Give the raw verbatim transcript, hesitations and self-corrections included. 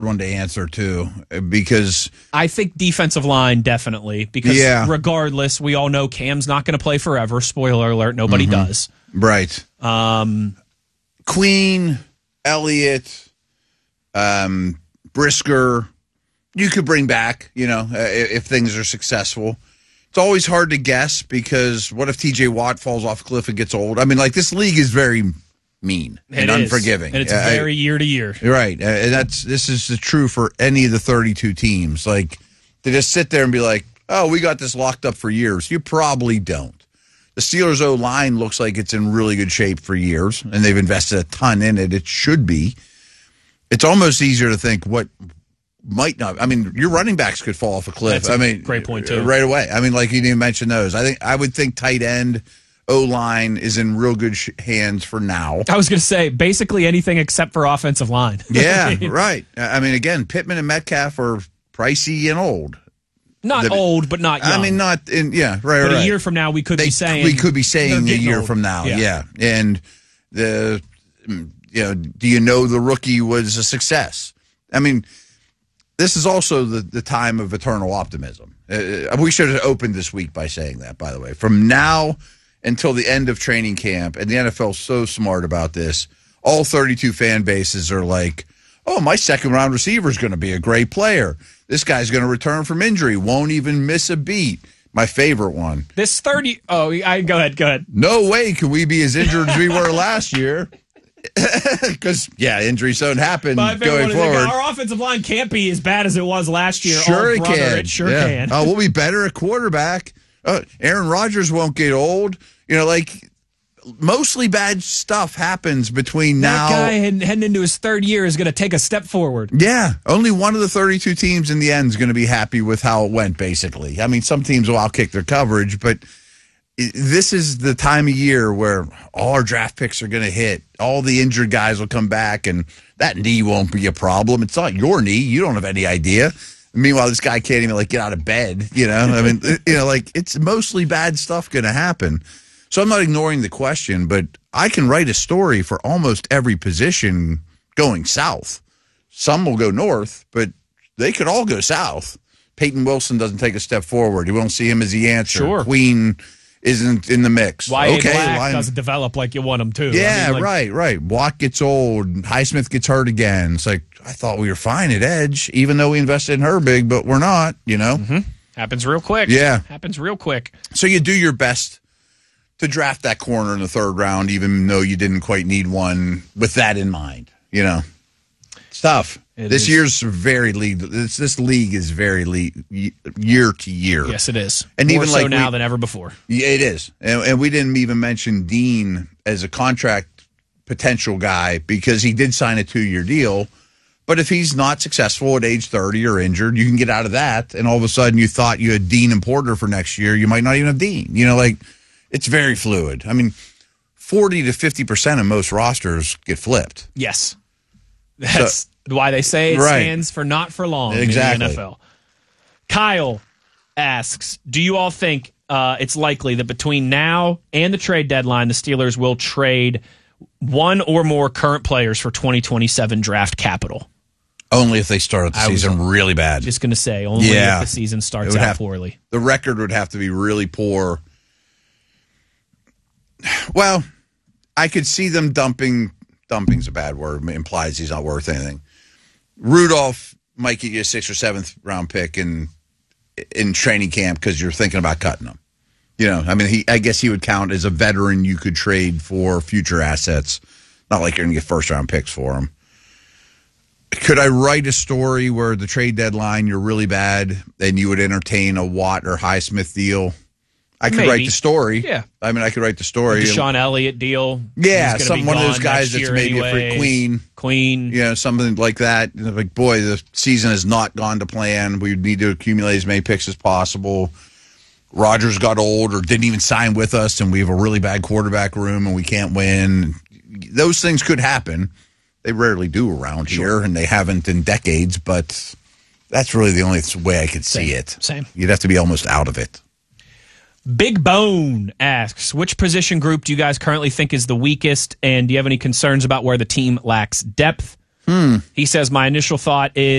one to answer too, because I think defensive line definitely, because yeah. regardless, we all know Cam's not going to play forever. Spoiler alert, nobody mm-hmm. does. Right. Um, Queen, Elliott, um, Brisker, you could bring back, you know, uh, if things are successful. It's always hard to guess because what if T J Watt falls off a cliff and gets old? I mean, like, this league is very mean and it unforgiving. Is. And it's uh, very year to year. Right. Uh, and that's this is true for any of the thirty-two teams. Like, to just sit there and be like, oh, we got this locked up for years. You probably don't. The Steelers' O-line looks like it's in really good shape for years, and they've invested a ton in it. It should be. It's almost easier to think what might not. I mean, your running backs could fall off a cliff. That's a I mean, great point, too. Right away. I mean, like, you didn't mention those. I think I would think tight end, O-line is in real good sh- hands for now. I was going to say, basically anything except for offensive line. Yeah, right. I mean, again, Pittman and Metcalf are pricey and old. Not the, old, but not young. I mean, not in, yeah, right, But right. a year from now, we could they, be saying. We could be saying a year old. from now, yeah. yeah. And the, you know, do you know the rookie was a success? I mean, this is also the, the time of eternal optimism. Uh, we should have opened this week by saying that, by the way. From now until the end of training camp, and the N F L is so smart about this, all thirty-two fan bases are like, oh, my second-round receiver is going to be a great player. This guy's going to return from injury, won't even miss a beat. My favorite one. This thirty oh, I go ahead, go ahead. No way can we be as injured as we were last year. Because, yeah, injuries don't happen going forward. Our offensive line can't be as bad as it was last year. Sure oh, it brother, can. It sure yeah. can. Oh, we'll be better at quarterback. Uh, Aaron Rodgers won't get old. You know, like, mostly bad stuff happens between that now. That guy heading, heading into his third year is going to take a step forward. Yeah. Only one of the thirty-two teams in the end is going to be happy with how it went, basically. I mean, some teams will outkick their coverage, but this is the time of year where all our draft picks are going to hit. All the injured guys will come back, and that knee won't be a problem. It's not your knee. You don't have any idea. Meanwhile, this guy can't even, like, get out of bed, you know? I mean, you know, like, it's mostly bad stuff going to happen. So I'm not ignoring the question, but I can write a story for almost every position going south. Some will go north, but they could all go south. Peyton Wilson doesn't take a step forward. You won't see him as the answer. Sure. Queen isn't in the mix. Why okay, Black line. doesn't develop like you want him to. Yeah, I mean, like, right, right. Watt gets old. Highsmith gets hurt again. It's like, I thought we were fine at edge, even though we invested in her big, but we're not, you know? Mm-hmm. Happens real quick. Yeah. Happens real quick. So you do your best to draft that corner in the third round, even though you didn't quite need one with that in mind, you know? It's tough. It this is. year's very league. This, this league is very league, year to year. Yes, it is. And More even so like now we, than ever before. Yeah, it is. And, and we didn't even mention Dean as a contract potential guy because he did sign a two-year deal. But if he's not successful at age thirty or injured, you can get out of that. And all of a sudden you thought you had Dean and Porter for next year. You might not even have Dean. You know, like, it's very fluid. I mean, forty to fifty percent of most rosters get flipped. Yes. That's so, why they say it right. stands for not for long exactly. in the N F L. Kyle asks, do you all think uh, it's likely that between now and the trade deadline, the Steelers will trade one or more current players for twenty twenty-seven draft capital? Only if they start the I season really bad. Just going to say, only yeah. if the season starts out have, poorly. The record would have to be really poor. Well, I could see them dumping. Dumping's a bad word. It implies he's not worth anything. Rudolph might get you a sixth or seventh round pick in in training camp because you're thinking about cutting him. You know, I mean, he. I guess he would count as a veteran you could trade for future assets. Not like you're going to get first round picks for him. Could I write a story where the trade deadline you're really bad and you would entertain a Watt or Highsmith deal? I could Maybe. write the story. Yeah. I mean, I could write the story. The Deshaun Elliott deal. Yeah, some one of those guys that's maybe anyway. a free Queen. Queen. You know, something like that. Like, boy, the season has not gone to plan. We need to accumulate as many picks as possible. Rodgers got old or didn't even sign with us, and we have a really bad quarterback room, and we can't win. Those things could happen. They rarely do around sure. here, and they haven't in decades, but that's really the only way I could see Same. it. Same. You'd have to be almost out of it. Big Bone asks, which position group do you guys currently think is the weakest, and do you have any concerns about where the team lacks depth? He says, my initial thought is